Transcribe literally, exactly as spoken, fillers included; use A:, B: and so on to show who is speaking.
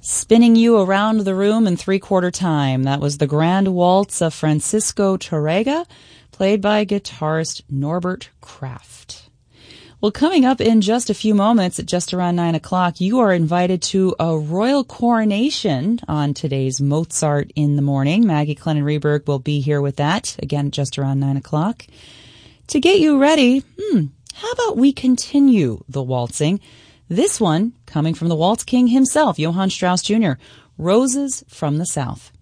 A: spinning you around the room in three-quarter time. That was the Grand Waltz of Francisco Tárrega, played by guitarist Norbert Kraft. Well, coming up in just a few moments at just around nine o'clock, you are invited to a royal coronation on today's Mozart in the Morning. Maggie Clennon-Reberg will be here with that, again, just around nine o'clock. To get you ready, hmm, how about we continue the waltzing? This one coming from the Waltz King himself, Johann Strauss Junior, Roses from the South.